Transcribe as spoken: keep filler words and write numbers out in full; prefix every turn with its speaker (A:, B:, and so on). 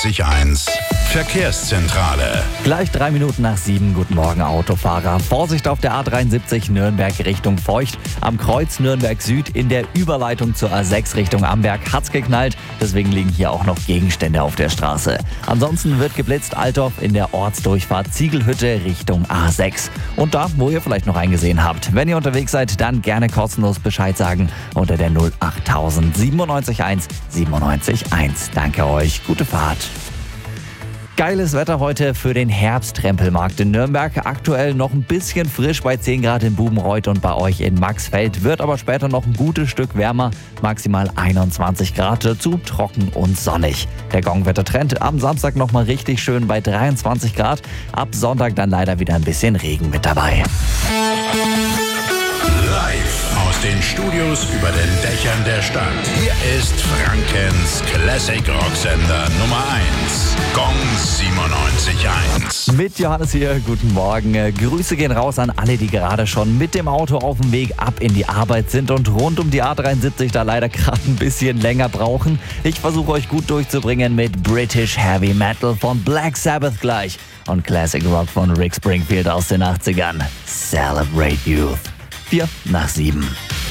A: siebenundneunzig Komma eins. Verkehrszentrale.
B: Gleich drei Minuten nach sieben. Guten Morgen, Autofahrer. Vorsicht auf der A dreiundsiebzig Nürnberg Richtung Feucht. Am Kreuz Nürnberg Süd in der Überleitung zur A sechs Richtung Amberg hat's geknallt. Deswegen liegen hier auch noch Gegenstände auf der Straße. Ansonsten wird geblitzt Altdorf in der Ortsdurchfahrt Ziegelhütte Richtung A sechs. Und da, wo ihr vielleicht noch eingesehen habt. Wenn ihr unterwegs seid, dann gerne kostenlos Bescheid sagen unter der null achttausend siebenundneunzig eins siebenundneunzig eins. Danke euch. Gute Fahrt. Geiles Wetter heute für den Herbsttrempelmarkt in Nürnberg. Aktuell noch ein bisschen frisch bei zehn Grad in Bubenreuth und bei euch in Maxfeld. Wird aber später noch ein gutes Stück wärmer, maximal einundzwanzig Grad, dazu trocken und sonnig. Der Gongwettertrend am Samstag nochmal richtig schön bei dreiundzwanzig Grad. Ab Sonntag dann leider wieder ein bisschen Regen mit dabei.
A: Live aus den Studios über den Dächern der Stadt. Hier ist Frankens Classic Rocksender Nummer eins. Gong siebenundneunzig Komma eins.
B: Mit Johannes hier, guten Morgen. Grüße gehen raus an alle, die gerade schon mit dem Auto auf dem Weg ab in die Arbeit sind und rund um die A dreiundsiebzig da leider gerade ein bisschen länger brauchen. Ich versuche euch gut durchzubringen mit British Heavy Metal von Black Sabbath gleich und Classic Rock von Rick Springfield aus den achtzigern. Celebrate Youth. Vier nach sieben.